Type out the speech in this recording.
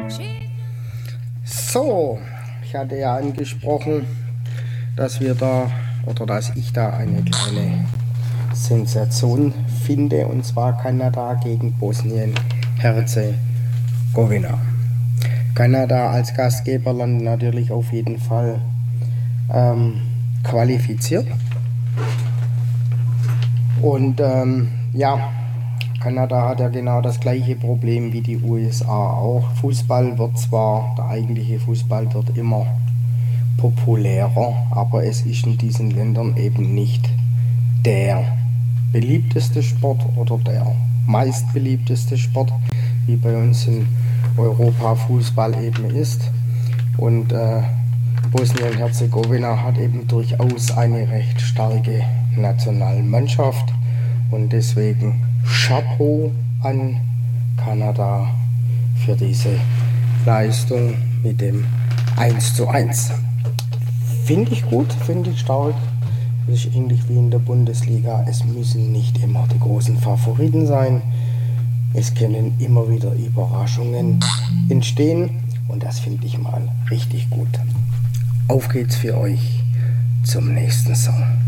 So, ich hatte ja angesprochen, dass wir da oder dass ich da eine kleine Sensation finde, und zwar Kanada gegen Bosnien-Herzegowina. Kanada als Gastgeberland natürlich auf jeden Fall qualifiziert. Und ja, Kanada hat ja genau das gleiche Problem wie die USA auch. Fußball wird zwar, der eigentliche Fußball wird immer populärer, aber es ist in diesen Ländern eben nicht der beliebteste Sport oder der meistbeliebteste Sport, wie bei uns in Europa Fußball eben ist. Und Bosnien-Herzegowina hat eben durchaus eine recht starke Nationalmannschaft, und deswegen Chapeau an Kanada für diese Leistung mit dem 1:1. Finde ich gut, finde ich stark. Das ist ähnlich wie in der Bundesliga. Es müssen nicht immer die großen Favoriten sein. Es können immer wieder Überraschungen entstehen, und das finde ich mal richtig gut. Auf geht's für euch zum nächsten Song.